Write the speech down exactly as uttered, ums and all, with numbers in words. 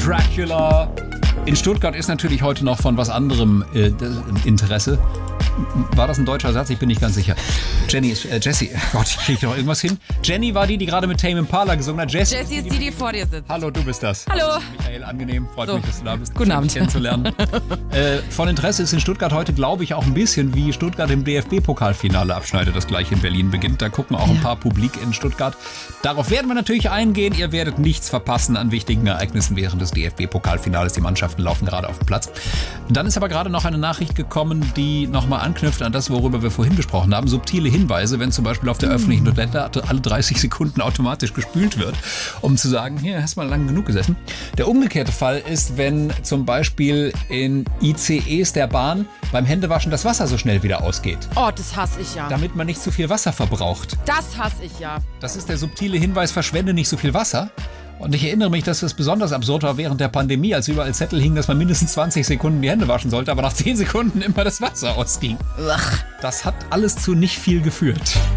Dracula. In Stuttgart ist natürlich heute noch von was anderem äh, Interesse. War das ein deutscher Satz? Ich bin nicht ganz sicher. Jenny ist, äh, Jessie, Gott, ich kriege doch irgendwas hin. Jenny war die, die gerade mit Tame Impala gesungen hat. Jessie, Jessie ist die, die vor dir sitzt. Hallo, du bist das. Hallo. Michael, angenehm. Freut so. mich, dass du da bist. Guten Abend. Dich kennenzulernen. äh, von Interesse ist in Stuttgart heute, glaube ich, auch ein bisschen, wie Stuttgart im D F B-Pokalfinale abschneidet, das gleich in Berlin beginnt. Da gucken auch ja. ein paar Publik in Stuttgart. Darauf werden wir natürlich eingehen. Ihr werdet nichts verpassen an wichtigen Ereignissen während des D F B-Pokalfinales. Die Mannschaften laufen gerade auf dem Platz. Dann ist aber gerade noch eine Nachricht gekommen, die nochmal anknüpft an das, worüber wir vorhin gesprochen haben. Subtile Hinweise, wenn zum Beispiel auf der öffentlichen Toilette alle dreißig Sekunden automatisch gespült wird, um zu sagen, hier, hast mal lang genug gesessen. Der umgekehrte Fall ist, wenn zum Beispiel in I C Es der Bahn beim Händewaschen das Wasser so schnell wieder ausgeht. Oh, das hasse ich ja. Damit man nicht zu viel Wasser verbraucht. Das hasse ich ja. Das ist der subtile Hinweis, verschwende nicht so viel Wasser. Und ich erinnere mich, dass das besonders absurd war während der Pandemie, als überall Zettel hingen, dass man mindestens zwanzig Sekunden die Hände waschen sollte, aber nach zehn Sekunden immer das Wasser ausging. Ugh. Das hat alles zu nicht viel geführt.